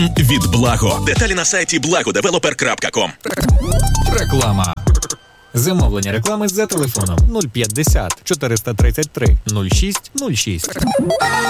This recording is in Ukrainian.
від Благо. Деталі на сайті blagodeveloper.com. Реклама. Замовлення реклами за телефоном 050 433 06 06.